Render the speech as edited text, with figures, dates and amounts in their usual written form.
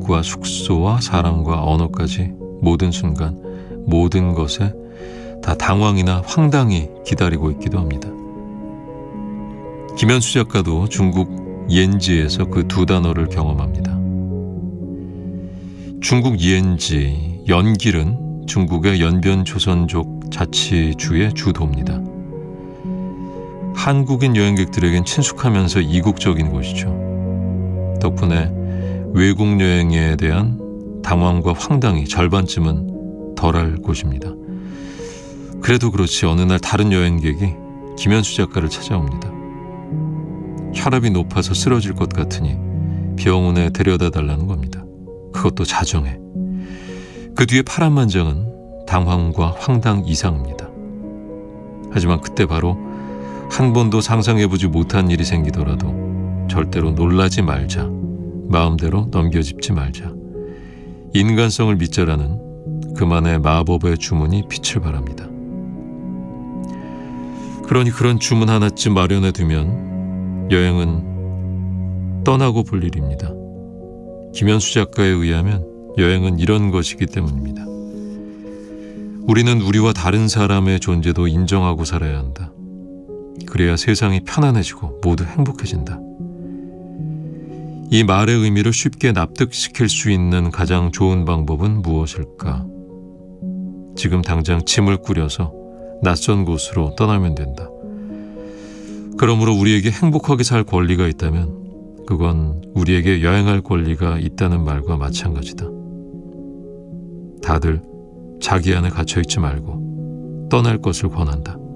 집과 숙소와 사람과 언어까지 모든 순간, 모든 것에 다 당황이나 황당이 기다리고 있기도 합니다. 김현수 작가도 중국 옌지에서 그 두 단어를 경험합니다. 중국 옌지, 연길은 중국의 연변조선족 자치주의 주도입니다. 한국인 여행객들에겐 친숙하면서 이국적인 곳이죠. 덕분에 외국 여행에 대한 당황과 황당이 절반쯤은 덜할 곳입니다. 그래도 그렇지 어느 날 다른 여행객이 김현수 작가를 찾아옵니다. 혈압이 높아서 쓰러질 것 같으니 병원에 데려다 달라는 겁니다. 그것도 자정에. 그 뒤에 파란만장은 당황과 황당 이상입니다. 하지만 그때 바로 한 번도 상상해보지 못한 일이 생기더라도 절대로 놀라지 말자, 마음대로 넘겨짚지 말자, 인간성을 믿자라는 그만의 마법의 주문이 빛을 발합니다. 그러니 그런 주문 하나쯤 마련해두면 여행은 떠나고 볼 일입니다. 김현수 작가에 의하면 여행은 이런 것이기 때문입니다. 우리는 우리와 다른 사람의 존재도 인정하고 살아야 한다. 그래야 세상이 편안해지고 모두 행복해진다. 이 말의 의미를 쉽게 납득시킬 수 있는 가장 좋은 방법은 무엇일까? 지금 당장 짐을 꾸려서 낯선 곳으로 떠나면 된다. 그러므로 우리에게 행복하게 살 권리가 있다면 그건 우리에게 여행할 권리가 있다는 말과 마찬가지다. 다들 자기 안에 갇혀있지 말고 떠날 것을 권한다.